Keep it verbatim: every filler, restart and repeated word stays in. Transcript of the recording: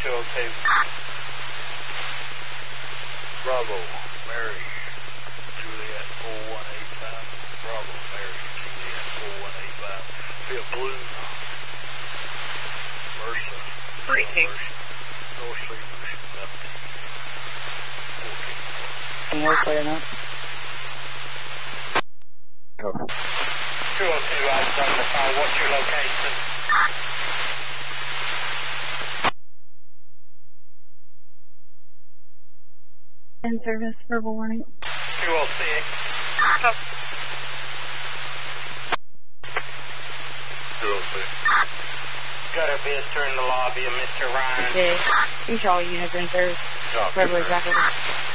two oh two. Bravo, Mary, Juliet four one eight five. Bravo, Mary, Juliet four one eight five. Fifth Blue, Mercer, Briefing. North Sleepers, lefty. fourteen. Can you clear enough? two oh two, Alpha on the phone. What's your location? In service, verbal warning. two oh six. two oh six. Got a visitor in the lobby of Mister Ryan. Yeah, you all units in service. Copy, Verbally Mary. evacuated.